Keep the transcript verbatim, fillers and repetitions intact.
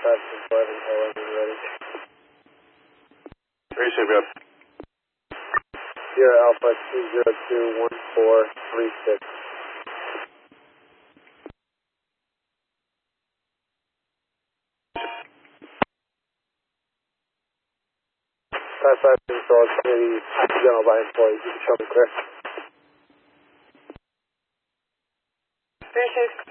five six eleven, eleven, ready. Three shape up. Sierra Alpha two zero two one four three six. Five five control, Committee General by employees. You can show me clear. Three six.